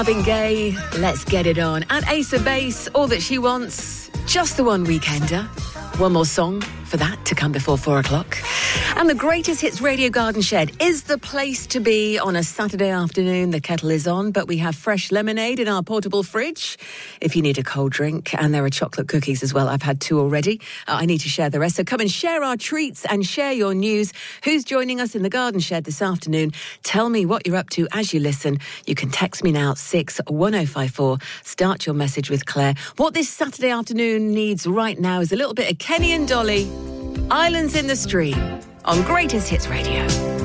Marvin Gaye, Let's Get It On. And Ace of Base, All That She Wants, Just the One Weekender. One more song for that to come before 4 o'clock. And the Greatest Hits Radio Garden Shed is the place to be on a Saturday afternoon. The kettle is on, but we have fresh lemonade in our portable fridge if you need a cold drink. And there are chocolate cookies as well. I've had 2 already. I need to share the rest. So come and share our treats and share your news. Who's joining us in the garden shed this afternoon? Tell me what you're up to as you listen. You can text me now, 61054. Start your message with Claire. What this Saturday afternoon needs right now is a little bit of Kenny and Dolly, Islands in the Stream, on Greatest Hits Radio.